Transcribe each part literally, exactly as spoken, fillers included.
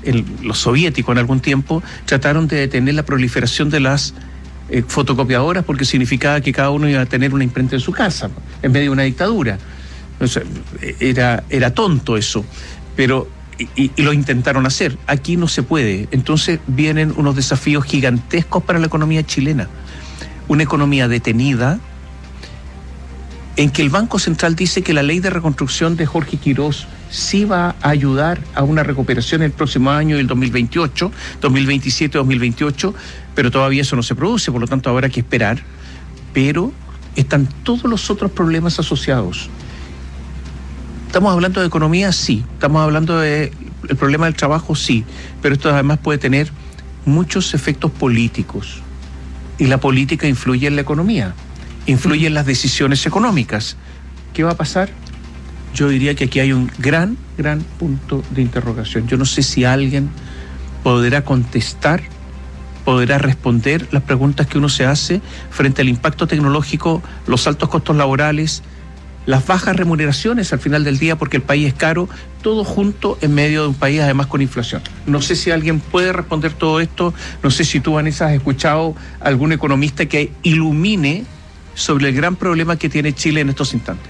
el, los soviéticos en algún tiempo trataron de detener la proliferación de las eh, fotocopiadoras porque significaba que cada uno iba a tener una imprenta en su casa, en medio de una dictadura. O sea, era, era tonto eso, pero y, y lo intentaron hacer. Aquí no se puede. Entonces vienen unos desafíos gigantescos para la economía chilena. Una economía detenida, en que el Banco Central dice que la ley de reconstrucción de Jorge Quirós sí va a ayudar a una recuperación el próximo año, el dos mil veintiocho, dos mil veintisiete, dos mil veintiocho, pero todavía eso no se produce, por lo tanto habrá que esperar. Pero están todos los otros problemas asociados. ¿Estamos hablando de economía? Sí. ¿Estamos hablando del problema del trabajo? Sí. Pero esto además puede tener muchos efectos políticos. Y la política influye en la economía, influye en las decisiones económicas. ¿Qué va a pasar? Yo diría que aquí hay un gran, gran punto de interrogación. Yo no sé si alguien podrá contestar, podrá responder las preguntas que uno se hace frente al impacto tecnológico, los altos costos laborales, las bajas remuneraciones al final del día porque el país es caro, todo junto en medio de un país además con inflación. No sé si alguien puede responder todo esto, no sé si tú, Vanessa, has escuchado a algún economista que ilumine sobre el gran problema que tiene Chile en estos instantes.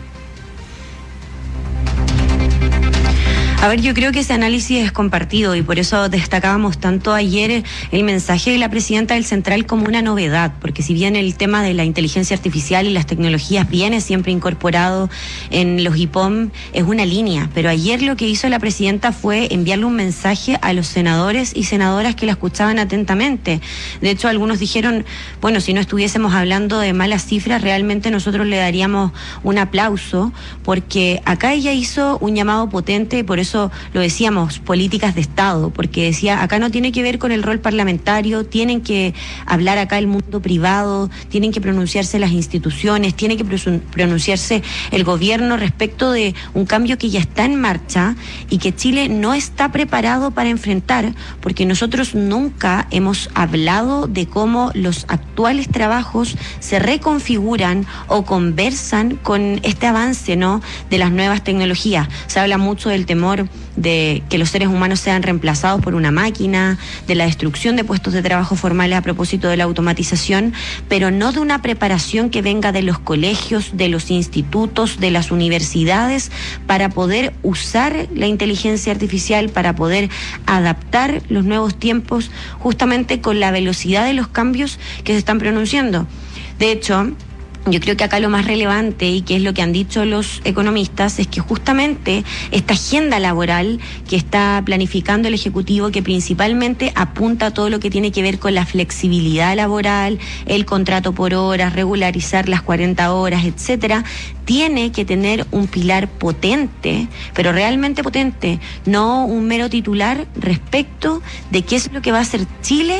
A ver, yo creo que ese análisis es compartido y por eso destacábamos tanto ayer el mensaje de la presidenta del Central como una novedad, porque si bien el tema de la inteligencia artificial y las tecnologías viene siempre incorporado en los I P O M, es una línea, pero ayer lo que hizo la presidenta fue enviarle un mensaje a los senadores y senadoras que la escuchaban atentamente. De hecho, algunos dijeron, bueno, si no estuviésemos hablando de malas cifras, realmente nosotros le daríamos un aplauso, porque acá ella hizo un llamado potente y por eso lo decíamos, políticas de Estado, porque decía, acá no tiene que ver con el rol parlamentario, tienen que hablar acá el mundo privado, tienen que pronunciarse las instituciones, tiene que pronunciarse el gobierno respecto de un cambio que ya está en marcha y que Chile no está preparado para enfrentar, porque nosotros nunca hemos hablado de cómo los actuales trabajos se reconfiguran o conversan con este avance, ¿no?, de las nuevas tecnologías. Se habla mucho del temor de que los seres humanos sean reemplazados por una máquina, de la destrucción de puestos de trabajo formales a propósito de la automatización, pero no de una preparación que venga de los colegios, de los institutos, de las universidades, para poder usar la inteligencia artificial, para poder adaptar los nuevos tiempos justamente con la velocidad de los cambios que se están pronunciando. De hecho, yo creo que acá lo más relevante, y que es lo que han dicho los economistas, es que justamente esta agenda laboral que está planificando el Ejecutivo, que principalmente apunta a todo lo que tiene que ver con la flexibilidad laboral, el contrato por horas, regularizar las cuarenta horas, etcétera, tiene que tener un pilar potente, pero realmente potente, no un mero titular respecto de qué es lo que va a hacer Chile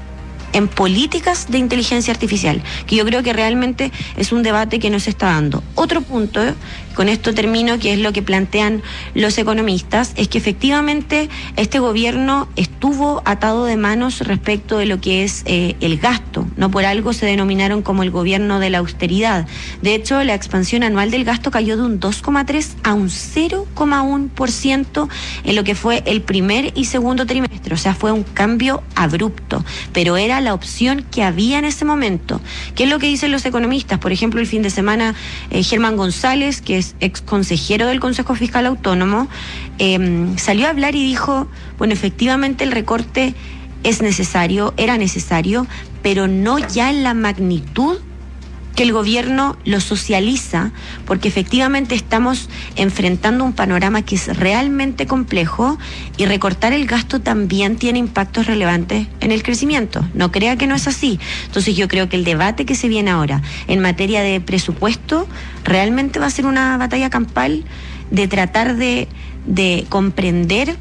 en políticas de inteligencia artificial, que yo creo que realmente es un debate que no se está dando. Otro punto, ¿eh? Con esto termino, que es lo que plantean los economistas, es que efectivamente este gobierno estuvo atado de manos respecto de lo que es eh, el gasto. No por algo se denominaron como el gobierno de la austeridad. De hecho, la expansión anual del gasto cayó de un dos coma tres a un cero coma uno por ciento en lo que fue el primer y segundo trimestre. O sea, fue un cambio abrupto, pero era la opción que había en ese momento. ¿Qué es lo que dicen los economistas? Por ejemplo, el fin de semana, eh, Germán González, que es ex consejero del Consejo Fiscal Autónomo, eh, salió a hablar y dijo, bueno, efectivamente el recorte es necesario, era necesario, pero no ya en la magnitud que el gobierno lo socializa, porque efectivamente estamos enfrentando un panorama que es realmente complejo y recortar el gasto también tiene impactos relevantes en el crecimiento. No crea que no es así. Entonces yo creo que el debate que se viene ahora en materia de presupuesto realmente va a ser una batalla campal de tratar de, de comprender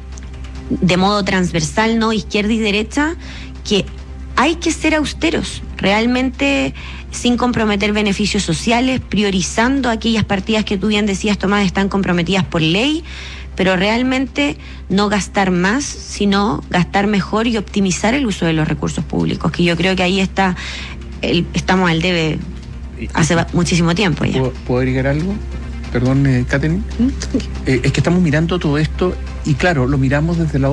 de modo transversal, no izquierda y derecha, que hay que ser austeros, realmente sin comprometer beneficios sociales, priorizando aquellas partidas que tú bien decías, Tomás, están comprometidas por ley, pero realmente no gastar más, sino gastar mejor y optimizar el uso de los recursos públicos, que yo creo que ahí está, el, estamos al debe hace muchísimo tiempo ya. ¿Puedo, ¿puedo agregar algo? Perdón, eh, Catherine. ¿Mm? Eh, es que estamos mirando todo esto y claro, lo miramos desde la